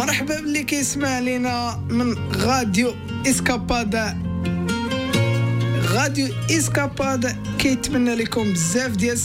مرحبا باللي كيسمع لينا من غاديو اسكابادا. غاديو اسكابادا كيتمنى لكم بزاف ديال